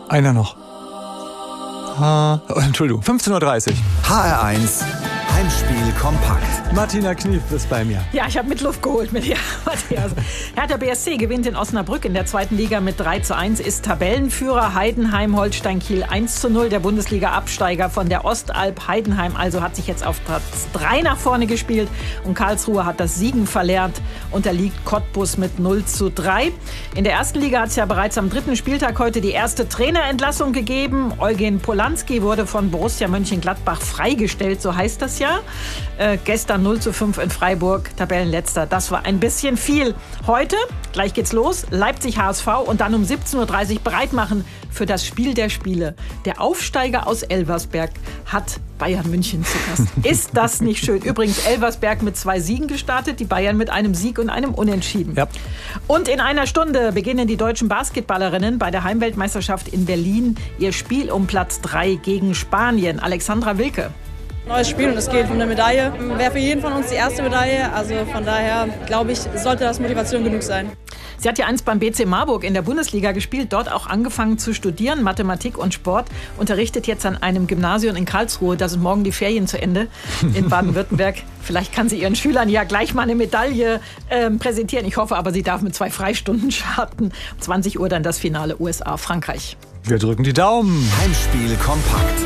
Einer noch. Entschuldigung, 15:30 Uhr. HR1 Heimspiel kompakt. Martina Knief ist bei mir. Ja, ich habe mit Luft geholt mit dir, Matthias. Hertha BSC gewinnt in Osnabrück in der 2. Liga mit 3:1, ist Tabellenführer. Heidenheim, Holstein Kiel 1:0. Der Bundesliga-Absteiger von der Ostalb Heidenheim also hat sich jetzt auf Platz 3 nach vorne gespielt. Und Karlsruhe hat das Siegen verlernt, unterliegt Cottbus mit 0:3. In der 1. Liga hat es ja bereits am 3. Spieltag heute die erste Trainerentlassung gegeben. Eugen Polanski wurde von Borussia Mönchengladbach freigestellt, so heißt das ja. Gestern 0:5 in Freiburg, Tabellenletzter. Das war ein bisschen viel. Heute, gleich geht's los, Leipzig HSV und dann um 17:30 Uhr bereit machen für das Spiel der Spiele. Der Aufsteiger aus Elversberg hat Bayern München zu Gast. Ist das nicht schön? Übrigens Elversberg mit 2 Siegen gestartet, die Bayern mit einem Sieg und einem Unentschieden. Ja. Und in einer Stunde beginnen die deutschen Basketballerinnen bei der Heimweltmeisterschaft in Berlin ihr Spiel um Platz 3 gegen Spanien. Alexandra Wilke. Neues Spiel und es geht um eine Medaille. Wäre für jeden von uns die erste Medaille. Also von daher, glaube ich, sollte das Motivation genug sein. Sie hat ja einst beim BC Marburg in der Bundesliga gespielt, dort auch angefangen zu studieren, Mathematik und Sport, unterrichtet jetzt an einem Gymnasium in Karlsruhe. Da sind morgen die Ferien zu Ende in Baden-Württemberg. Vielleicht kann sie ihren Schülern ja gleich mal eine Medaille präsentieren. Ich hoffe aber, sie darf mit 2 Freistunden starten. Um 20 Uhr dann das Finale USA-Frankreich. Wir drücken die Daumen. Heimspiel kompakt.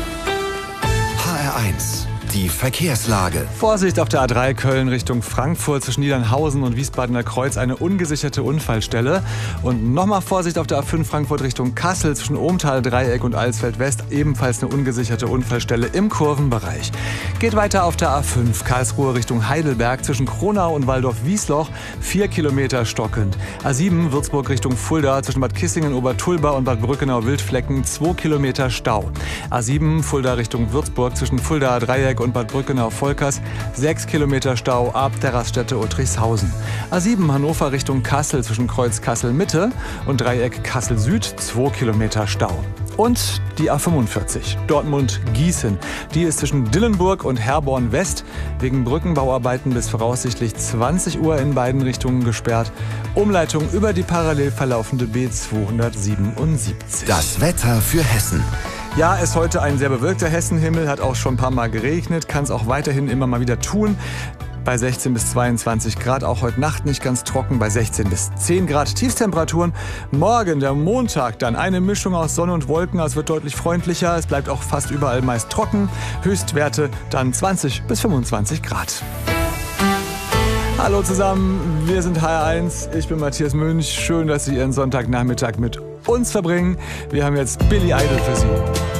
HR1. Die Verkehrslage. Vorsicht auf der A3 Köln Richtung Frankfurt zwischen Niedernhausen und Wiesbadener Kreuz, eine ungesicherte Unfallstelle. Und nochmal Vorsicht auf der A5 Frankfurt Richtung Kassel zwischen Ohmtal, Dreieck und Alsfeld West, ebenfalls eine ungesicherte Unfallstelle im Kurvenbereich. Geht weiter auf der A5 Karlsruhe Richtung Heidelberg zwischen Kronau und Waldorf-Wiesloch, 4 Kilometer stockend. A7 Würzburg Richtung Fulda zwischen Bad Kissingen, Obertulba und Bad Brückenau-Wildflecken, 2 Kilometer Stau. A7 Fulda Richtung Würzburg zwischen Fulda, Dreieck und Bad Brückenau-Volkers, 6 Kilometer Stau ab der Raststätte Uttrichshausen. A7 Hannover Richtung Kassel zwischen Kreuz Kassel-Mitte und Dreieck Kassel-Süd, 2 Kilometer Stau. Und die A45 Dortmund-Gießen. Die ist zwischen Dillenburg und Herborn West wegen Brückenbauarbeiten bis voraussichtlich 20 Uhr in beiden Richtungen gesperrt. Umleitung über die parallel verlaufende B277. Das Wetter für Hessen. Ja, ist heute ein sehr bewölkter Hessenhimmel, hat auch schon ein paar Mal geregnet, kann es auch weiterhin immer mal wieder tun. Bei 16 bis 22 Grad, auch heute Nacht nicht ganz trocken, bei 16 bis 10 Grad Tiefstemperaturen. Morgen, der Montag, dann eine Mischung aus Sonne und Wolken, es wird deutlich freundlicher, es bleibt auch fast überall meist trocken. Höchstwerte dann 20 bis 25 Grad. Hallo zusammen, wir sind HR1, ich bin Matthias Münch. Schön, dass Sie Ihren Sonntagnachmittag mit uns verbringen. Wir haben jetzt Billy Idol für Sie.